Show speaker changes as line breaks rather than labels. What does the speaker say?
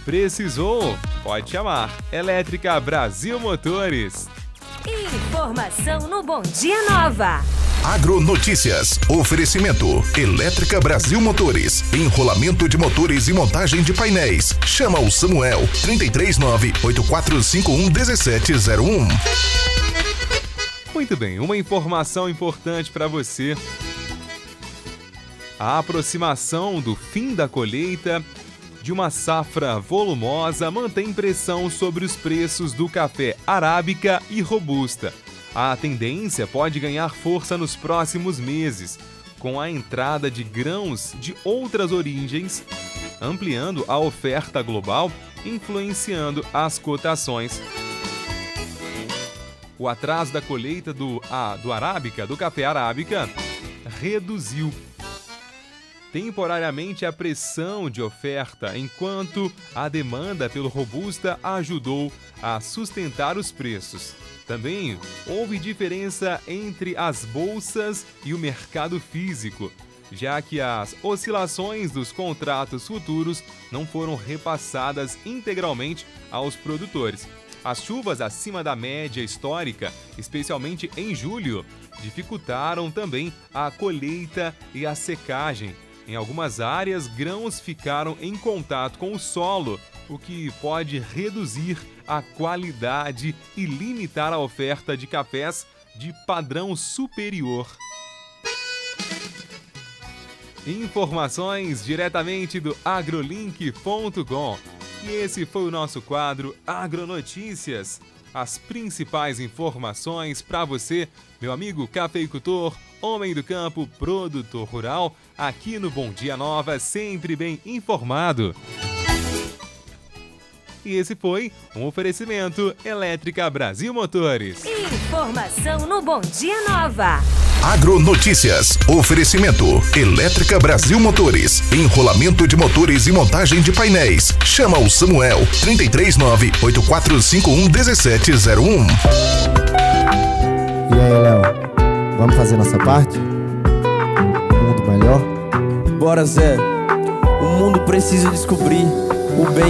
Precisou? Pode chamar. Elétrica Brasil Motores.
Informação no Bom Dia Nova.
Agronotícias. Oferecimento. Elétrica Brasil Motores. Enrolamento de motores e montagem de painéis. Chama o Samuel. 339-8451-1701.
Muito bem, uma informação importante para você. A aproximação do fim da colheita de uma safra volumosa mantém pressão sobre os preços do café arábica e robusta. A tendência pode ganhar força nos próximos meses, com a entrada de grãos de outras origens, ampliando a oferta global, influenciando as cotações. O atraso da colheita do café arábica, reduziu temporariamente a pressão de oferta, enquanto a demanda pelo robusta ajudou a sustentar os preços. Também houve diferença entre as bolsas e o mercado físico, já que as oscilações dos contratos futuros não foram repassadas integralmente aos produtores. As chuvas acima da média histórica, especialmente em julho, dificultaram também a colheita e a secagem. Em algumas áreas, grãos ficaram em contato com o solo, o que pode reduzir a qualidade e limitar a oferta de cafés de padrão superior. Informações diretamente do agrolink.com. E esse foi o nosso quadro Agronotícias. As principais informações para você, meu amigo cafeicultor, homem do campo, produtor rural, aqui no Bom Dia Nova, sempre bem informado. E esse foi um oferecimento Elétrica Brasil Motores.
Informação no Bom Dia Nova.
Agronotícias. Oferecimento. Elétrica Brasil Motores. Enrolamento de motores e montagem de painéis. Chama o Samuel. 339-8451-1701.
E aí, Léo? Vamos fazer nossa parte? Um mundo melhor?
Bora, Zé. O mundo precisa descobrir o bem